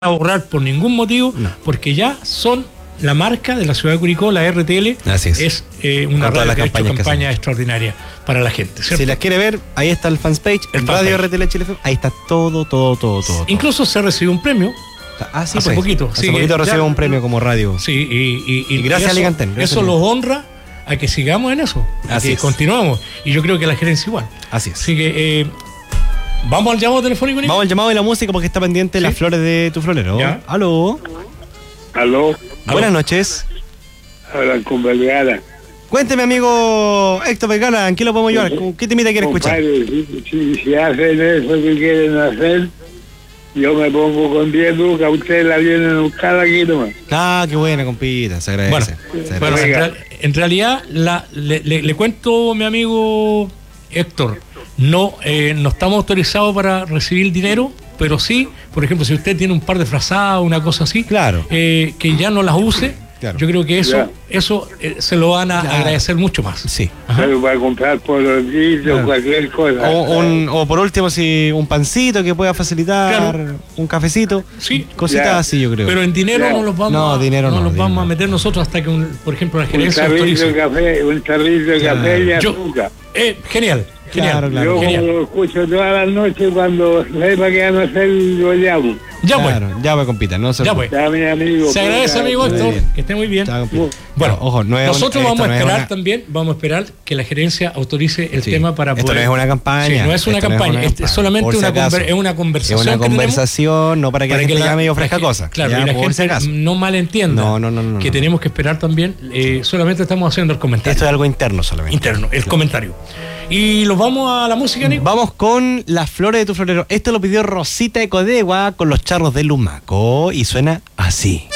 a borrar por ningún motivo, porque ya son la marca de la ciudad de Curicó, la RTL. Así es. Una Con radio que ha hecho campañas campaña extraordinaria para la gente, ¿cierto? Si las quiere ver, ahí está el fanpage, El Radio fanpage. RTL Chile FM, ahí está todo. Incluso se recibió un premio. Sí, hace poquito. Hace poquito recibió un premio como radio. Sí, y gracias a eso, Alicantén. Eso los honra a que sigamos en eso, a Así que es. continuamos. Y yo creo que la gerencia igual. Así es. Así que vamos al llamado telefónico, Nico. Vamos al llamado de la música porque está pendiente ¿Sí? las flores de tu florero. Ya. Aló. Aló, Buenas noches. hablan con Vergara. Cuénteme, amigo Héctor Vergara, ¿en qué lo podemos ayudar? ¿Qué temita quiere escuchar? Compadre, si hacen eso que quieren hacer, yo me pongo con 10 lucas, ustedes la vienen a buscar aquí nomás. Ah, qué buena, compita, se agradece. Bueno, Oiga. en realidad le cuento, mi amigo Héctor, no estamos autorizados para recibir dinero, pero sí, por ejemplo, si usted tiene un par de frazadas, una cosa así, Claro. que ya no las use, Claro. yo creo que Ya. eso se lo van a Claro. agradecer mucho más. Sí. Ajá. Pero para comprar por los días Claro. o cualquier cosa. O por último, si un pancito que pueda facilitar, Claro. un cafecito, Sí. cositas Ya. así, yo creo. Pero en dinero Ya. no los vamos, No, dinero no, los dinero vamos a no. meter nosotros hasta que, por ejemplo, la un gerencia tarrito de autorice. café, un tarrito de Claro. café y Yo- azúcar. Genial. Claro, claro. Yo como Genial. lo escucho todas las noches cuando sepa que van a hacer, lo llamo. Ya pues. Claro, ya pues, compita, no se Ya preocupe. pues. Ya, mi amigo. Se agradece, amigo Muy Héctor, bien. que esté muy bien. Chao, compita. Bueno, Ojo, no es nosotros esto vamos a no es esperar una- también, vamos a esperar que la gerencia autorice el Sí. tema para Esto poder... no es una campaña. Sí, no es una Esto no campaña, es campaña. solamente Por si una, acaso. es una conversación. Es una que tenemos conversación, no para que la gente llame y ofrezca cosas. Claro, ya, y la por si gente acaso. no malentienda No, que no. tenemos que esperar también, solamente estamos haciendo el comentario. Esto es algo interno solamente. Interno, el comentario. Y los vamos a la música, Nico. Vamos con las flores de tu florero. Esto lo pidió Rosita de Codegua con los charros de Lumaco y suena así.